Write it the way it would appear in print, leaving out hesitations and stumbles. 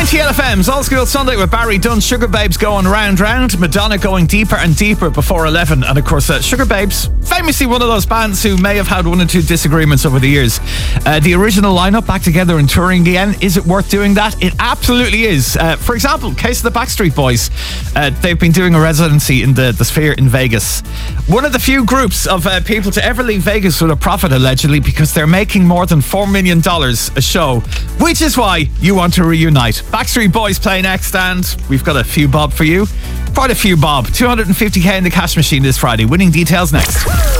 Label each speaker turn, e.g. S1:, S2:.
S1: 90 LFM's All School Sunday with Barry Dunn. Sugar Babes going round. Madonna going deeper and deeper before 11. And of course, Sugar Babes, famously one of those bands who may have had one or two disagreements over the years. The original lineup back together and touring again. Is it worth doing that? It absolutely is. For example, case of the Backstreet Boys. They've been doing a residency in the Sphere in Vegas. One of the few groups of people to ever leave Vegas with a profit, allegedly, because they're making more than $4 million a show, which is why you want to reunite. Backstreet Boys play next, and we've got a few bob for you. Quite a few bob. 250k in the cash machine this Friday. Winning details next.